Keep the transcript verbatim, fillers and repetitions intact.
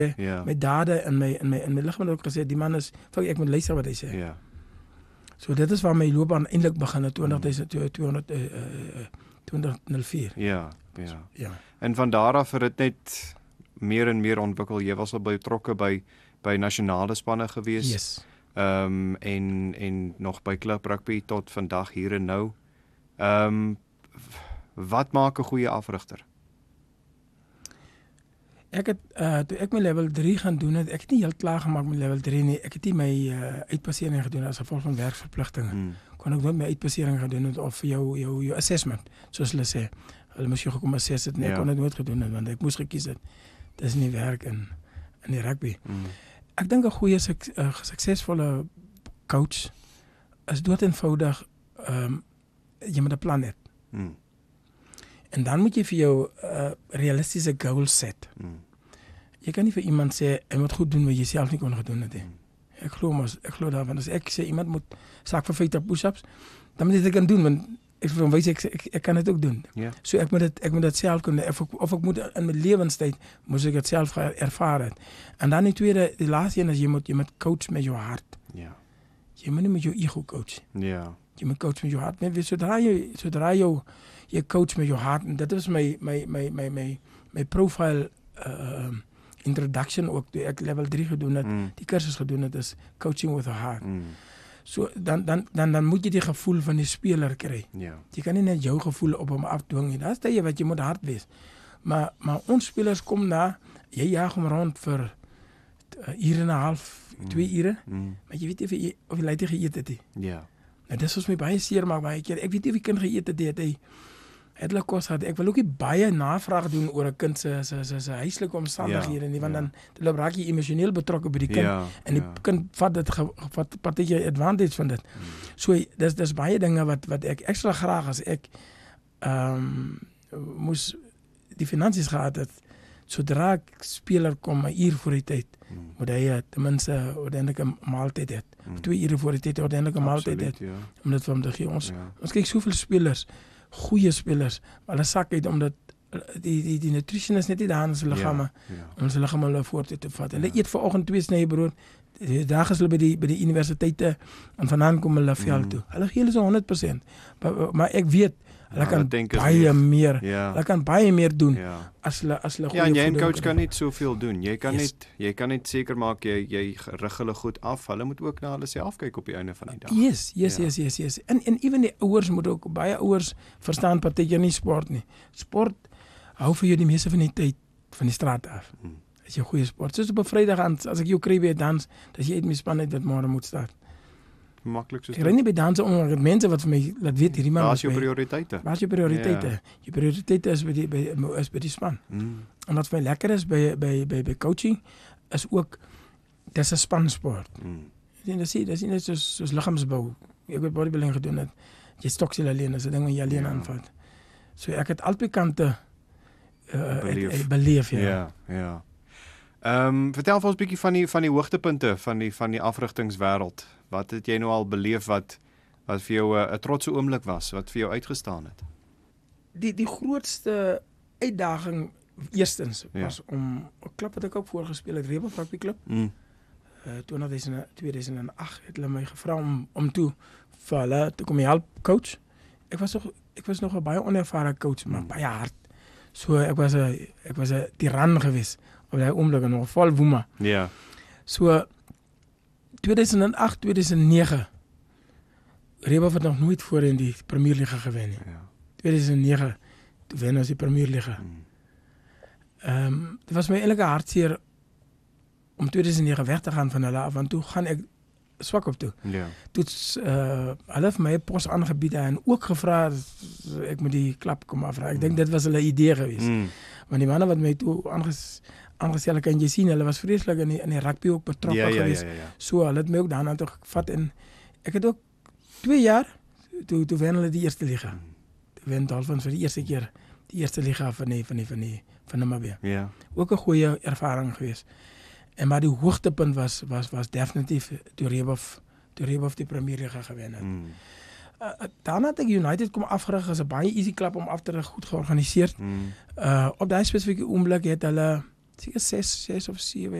ja. my dade en my in my in my liggaam het ook gesê die man is fuck, ek moet luister wat hy sê. Ja. So dit is waar my loopbaan eintlik begin het twintig nul vier. Ja, ja. Ja. En van daar af het dit net meer en meer ontwikkel. Jy was al betrokke by by nasionale spanne gewees. Yes. Ehm um, en en nog by klub rugby tot vandag hier en nou. Ehm um, wat maak 'n goeie afrigter? Ek het uh, toe ek my level drie gaan doen het, ek het nie heel klaar gemaak met level drie nie. Ek het nie my uh, uitpassering gedoen as gevolg van werkverpligtinge. Hmm. Kon ek nooit my uitpassering gedoen het of jou jou jou assessment, soos hulle sê. Hulle moes jou gekom assess het, nee, ek Ja. kon dit nooit gedoen het want ek moes gekies het. Dis nie werk in in die rugby. Hmm. Ek dink 'n goeie suk, uh, suksesvolle coach is dood eenvoudig ehm um, jy moet 'n plan hê. Hmm. En dan moet jy vir jou 'n uh, realistiese goal set. Hmm. Jy kan nie vir iemand sê jy moet goed doen wat jy self nie kon gedoen het nie. Ek glo mos, ek glo daarvan as ek sê iemand moet sak vir vyftig push-ups, dan moet jy dit kan doen want ek vir hom wys ek, ek ek kan dit ook doen. Ja. So ek moet dit ek moet dit self kan of ek, of ek moet in my lewenstyd moes ek dit self ervaar het. En dan die tweede, die laaste een is jy moet jy moet coach met jou hart. Ja. Jy moet nie met jou ego coach. Ja. Jy moet coach met jou hart. Net sodra jy sodra jy jy coach met jou hart en dit is my my my my my my profile uh introduction ook toe ek level drie gedoen het, Mm. die kursus gedoen het is coaching with a heart. Mm. So dan dan dan dan moet jy die gevoel van die speler kry. Ja. Jy kan nie net jou gevoel op hom afdwing nie. Dis dit wat jy moet hard wees. Maar maar ons spelers kom daar, jy jaag hom rond vir 'n uur en 'n half, Mm. twee ure, Mm. maar jy weet nie of jy of jy laat geëet het nie. Ja. Nou dis ons my baie seer maak baie keer. Ek weet nie of die kind geëet het het hy het hulle kos gehad. Ek wil ook nie baie navraag doen oor 'n kind se se se se huislike omstandighede nie, want ja. dan dan raak jy emosioneel betrokke by die kind Ja, en die ja. kind vat dit ge- vat partytjie advantage van dit. Mm. So dis dis baie dinge wat wat ek ekstra graag as ek ehm um, moes die finansies gehad het sodra ek speler kom 'n uur voor die tyd, Mm. moet hy uh, ten minste ordentlike maaltyd het. Mm. Twee ure voor die tyd ordentlike maaltyd Absoluut, het ja. om dit vir hom te gee. Ons Ja. ons kyk soveel spelers, goeie spelers, maar hulle sak uit omdat die die die nutrition is net nie daar in hulle liggame Ja. om hulle liggame hulle voor te vat. Hulle Ja. eet vanoggend twee snye brood. Die dag is hulle by die by die universiteite en vanaand kom hulle veld Mm. toe. Hulle gee hulle so honderd persent. Maar, maar ek weet hulle Ja, kan hulle dink is baie meer. meer. Ja. Hulle kan baie meer doen Ja. as hulle as hulle Ja, en jy en voeding coach kry. kan net soveel doen. Jy kan Yes. net jy kan net seker maak jy jy rig hulle goed af. Hulle moet ook na hulle self kyk op die einde van die dag. Yes, yes, Ja. yes, yes, yes. En en ewen die ouers moet ook baie ouers verstaan partykeer nie sport nie. Sport hou vir jou die meeste van die tyd van die straat af. Mm. As jy goeie sport. Soos op 'n Vrydag aan as ek jou kry by 'n dans, dan jy uit my span uit wat môre moet start. Maklik soos Ek ry nie by danse om met mense wat vir my laat weet hierdie man Waar is is jou by- prioriteite? Waar is jou prioriteite? Ja. Jou prioriteite is by die by is by die span. Mm. En wat vir my lekker is by by by by coaching is ook dis 'n spansport. Mm. Jy dis nie dis nie net soos soos liggaamsbou. Ek het bodybuilding gedoen het. Jy stoksel alleen, is 'n ding wat jy alleen Ja. aanvat. So ek het albei kante uh, Beleef. ek, ek beleef ja. Ja, ja. Ehm um, vertel vir ons 'n bietjie van die van die hoogtepunte van die van die afrigtingswêreld. Wat het jy nou al beleef wat wat vir jou 'n uh, trotse oomblik was, wat vir jou uitgestaan het? Die die grootste uitdaging eerstens Ja. was om 'n klub wat ek ook voorgespeel het, Rebel Rugby Club. Mm. Uh, tweeduisend agt het hulle my gevra om om toe vir hulle te kom help coach. Ek was nog ek was nog 'n baie onervare coach, maar Mm. baie hard. So ek was 'n ek was 'n tiran geweest op daai oomblik nog vol woema. Ja. So tweeduisend agt, tweeduisend nege Rebel het nog nooit voorheen die Premier Liga gewen nie. Ja. tweeduisend nege toe wen ons die Premier Liga. Mm. Ehm um, dit was my eintlik 'n hartseer om tweeduisend nege weg te gaan van hulle af, want toe gaan ek swak op toe. Ja. Toe uh, hulle het my 'n pos aangebied en ook gevra dat ek moet die klap kom afra. Ek dink dit was hulle idee geweest. Mm. Want die manne wat my toe aanges aangestel kan jy sien, hulle was vreeslik in die in die rugby ook betrokke Ja, ja, ja, geweest. ja, ja. So hulle het my ook daarna toe gevat en ek het ook twee jaar toe toe wen hulle die eerste liga. Toe wen Dolphins vir die eerste keer die eerste liga van die van die van die van Namibia. Ja. Ook 'n goeie ervaring geweest. En maar die hoogtepunt was was was definitief toe Rebov toe Rebov die Premier Liga gewen het. Mm. Uh, daarna het ek United kom afgerig as 'n baie easy klub om af te rig, goed georganiseer. Mm. Uh op daai spesifieke oomblik het hulle Seker ses, ses of sewe